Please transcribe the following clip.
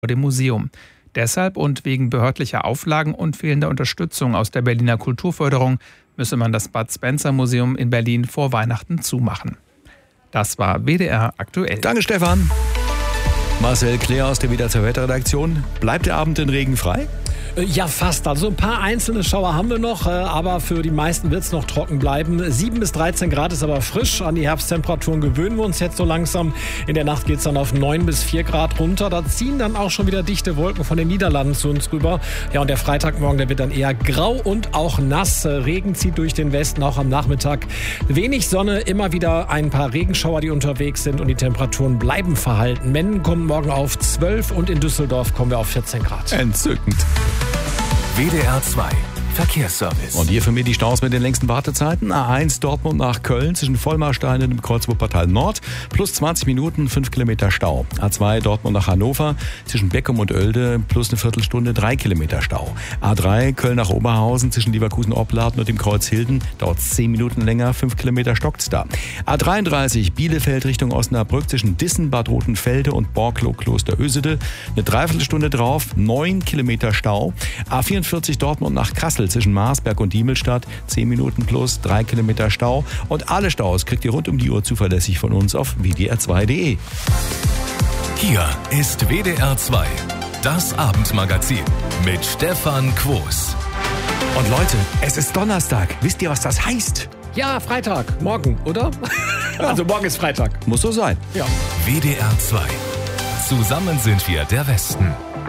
vor dem Museum. Deshalb und wegen behördlicher Auflagen und fehlender Unterstützung aus der Berliner Kulturförderung müsse man das Bud Spencer Museum in Berlin vor Weihnachten zumachen. Das war WDR aktuell. Danke, Stefan. Marcel Claire aus der WDR zur Wetterredaktion. Bleibt der Abend in Regen frei? Ja, fast. Also ein paar einzelne Schauer haben wir noch, aber für die meisten wird es noch trocken bleiben. 7 bis 13 Grad ist aber frisch. An die Herbsttemperaturen gewöhnen wir uns jetzt so langsam. In der Nacht geht es dann auf 9 bis 4 Grad runter. Da ziehen dann auch schon wieder dichte Wolken von den Niederlanden zu uns rüber. Ja, und der Freitagmorgen, der wird dann eher grau und auch nass. Regen zieht durch den Westen, auch am Nachmittag. Wenig Sonne, immer wieder ein paar Regenschauer, die unterwegs sind und die Temperaturen bleiben verhalten. Mennen kommen morgen auf 12 und in Düsseldorf kommen wir auf 14 Grad. Entzückend. WDR 2 Verkehrsservice. Und hier für mich die Staus mit den längsten Wartezeiten. A1 Dortmund nach Köln zwischen Vollmarstein und dem Kreuzwurfportal Nord. Plus 20 Minuten, 5 Kilometer Stau. A2 Dortmund nach Hannover zwischen Beckum und Oelde plus eine Viertelstunde, 3 Kilometer Stau. A3 Köln nach Oberhausen zwischen Leverkusen-Opladen und dem Kreuz Hilden. Dauert 10 Minuten länger, 5 Kilometer stockt's da. A33 Bielefeld Richtung Osnabrück zwischen Dissen, Bad Rotenfelde und Borklow Kloster Ösede. Eine Dreiviertelstunde drauf, 9 Kilometer Stau. A44 Dortmund nach Kassel zwischen Marsberg und Diemelstadt, 10 Minuten plus, 3 Kilometer Stau. Und alle Staus kriegt ihr rund um die Uhr zuverlässig von uns auf wdr2.de. Hier ist WDR 2, das Abendmagazin mit Stefan Quos. Und Leute, es ist Donnerstag. Wisst ihr, was das heißt? Ja, Freitag, morgen, oder? Also morgen ist Freitag. Muss so sein. Ja. WDR 2. Zusammen sind wir der Westen.